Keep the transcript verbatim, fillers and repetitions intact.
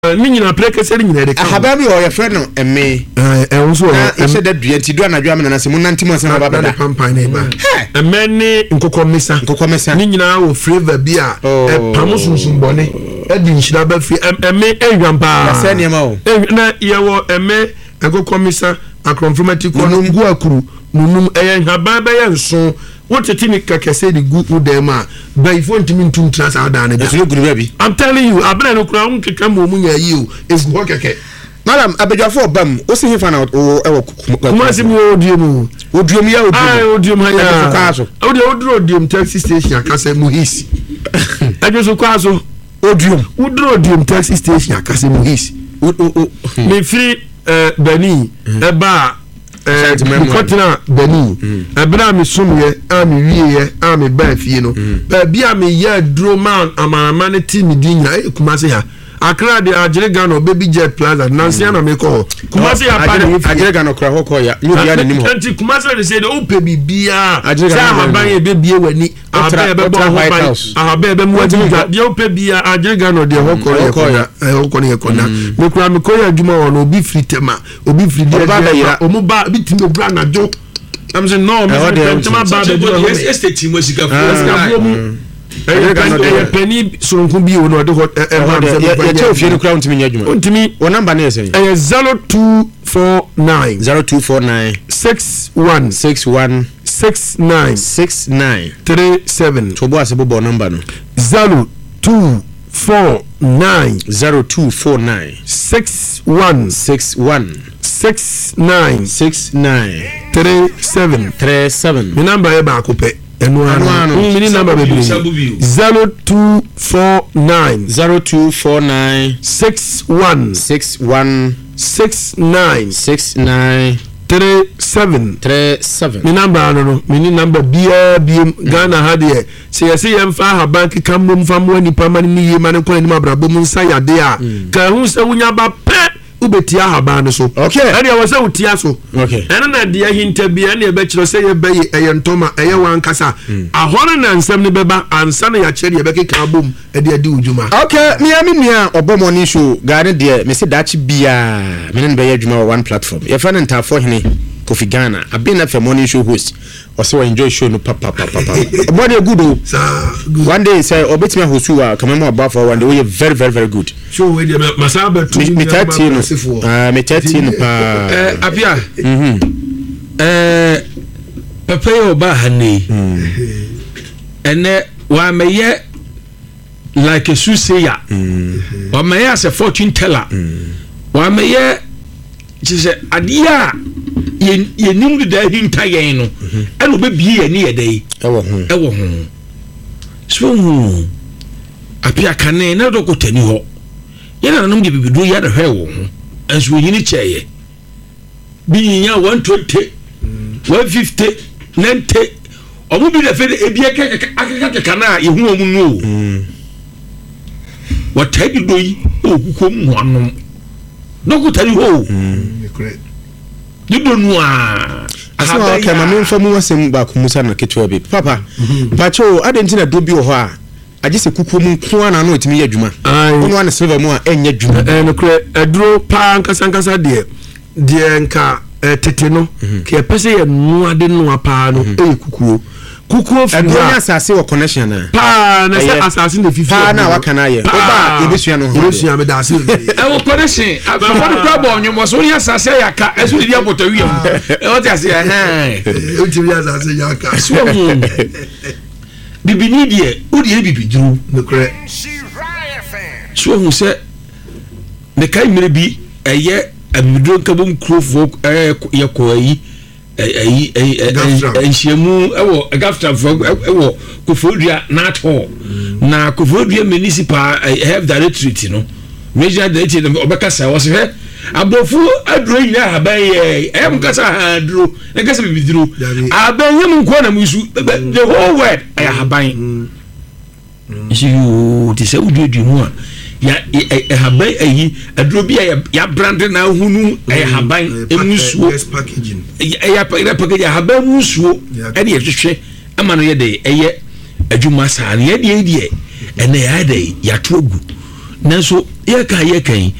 ni nyina pleke se ni nyina de ka ahaba bi o ye friend no eme eh eh won so e se da dua nti do anadwo amena na se mun nanti mo se na baba da campaign e ba eme ni nkokọ mesa nkokọ mesa ni nyina wo flavor bi a e pamo sunsun bone e di nhira ba fi eme ehwampa na se ne ma o na ye wo eme nkokọ mesa akronfromatic no ngu akuru nunum eye nhaba ba ye nso wotete ni kakese di gu udema ba ifo ntimi ntum trans ada na bi guru ba bi I'm telling you abena no kura unkeka mo mu nya yi o egu ho keke madam abedwafo bam o se hefa na o ewo kuma se mi odium odium ya odium ah odium ha ya kwaso o de odro odium taxi station akase mu his ajoso kwaso odium odro odium taxi station akase mu his me free eh bani e ba eh kotina bani ebra me sumye ami wiye ami ba fie no ba bia me ya dro man amama ne team dinya e kuma se ha Accra de Ajirega no baby jet plaza nansi na me ko Kumasi ya pa Ajirega no kra hoko ya ni bia ne nimo anti Kumasi de say o pe bibia sa maban ye bebie wani abe be bo ho abe be mu adija de o pe bia Ajirega no de hoko ya hoko ne ko na me kura me ko ya adwuma wono obi free tema obi free de o mu ba bitimi obra na jo am say no me tema ba be estate mo sika fu eh penny sonkun bi ono de hot e che ofie no kra untimi nya adwuma untimi o number na yesen eh zero two four nine zero two four nine six one six one six nine six nine three seven to bo asebo bo number no zero two four nine zero two four nine six one six one six nine six nine three seven three seven mi number e ba ko pe enu anu mi number be zero two four nine zero two four nine six one six one six nine six nine three seven three seven mi number anu no mi number bia bia Ghana ha de se yesi yem fa ha bank kammo mfamo ani pamani ni yema ne kone ni mabrabo mu nsa yade a ka hu se wunya ba pe ubetia haba no so okay ene ya wose utia so okay ene na de hinta bia ne be kiro se ye be ye ntoma eye wan kasa ahore na nsam ne beba ansa na ya kire ye be keka bom e de adi ujuma okay me ami nua obomo ni show gane de me se dachi bia me ne be ye adwuma one platform ye fa ne ntafo hene Kofi Ghana abina fe morning show host or so enjoy show no papa papa papa body good one day say obetima hosu a come about for one day we very very very good show we dey masaba to me thirty no ah me thirty no pa eh apia mhm eh papa yo ba hane ene wa meye like a suseya wa meye as a fortune teller wa meye jise adia ye ye nim da hinta yen no e no be bie ye ne ye dai e wo ho e wo ho so hu apia kane na do ko tani ho ye na nom de bibido ya da hwe wo ho enso yini cheye bi nya one twenty one fifty ninety omo bi da fe e bie akaka kana ye hu omu no wa tadi doyi o kukom ho anom doko tani ho dido nuwa asema okay ma me mfamu wasem ba kumusa na ketwa be papa pacho adentina do bi ho a agese kukuo mu nko na na otimi ya adwuma ono ane silver mu a enya adwuma eh no kre eduro pa nkasa nkasa de de nka tete no ke pese ye nuwa de nuwa pa no e kukuo kukuo fi na asase wo connection na pa na se asase na fifi pa na waka na ye oba ebesua no ho ebesua me da ase e wo connection afọ de kwa bo nyumo so ya asase ya ka esu de dia boto wi am e wo ti ase eh o ti ya asase ya ka so bibi ni die o de bibi duru me kre so hu se me kai mere bi eye abidro nkabom krofo eh ye ko ayi ayi ayi shemu ewo gafta ewo Kofodua not hall na Kofodua municipal have directorate no major directorate obeka say was he abofu adro nya haban ye em kasa adro e kasa bibidro aban yem nko na musu the whole world ay haban you this udu mu a ya e haban ayi adro bi ya brand na hunu e haban emusuo packaging e ya package haban musuo e de hwehwe ama no ye de eye adwuma sa na ye de ye ene ya de ya togu nanso yɛka yɛka yi